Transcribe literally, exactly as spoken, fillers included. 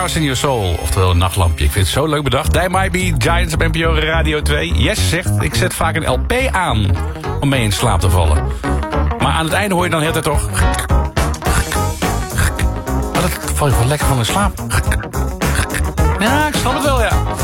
Stars in Your Soul. Oftewel een nachtlampje. Ik vind het zo leuk bedacht. They Might Be Giants op N P O Radio twee. Yes zegt, ik zet vaak een L P aan om mee in slaap te vallen. Maar aan het einde hoor je dan de hele tijd toch... Maar dat val je wel lekker van in slaap. Ja, ik snap het wel.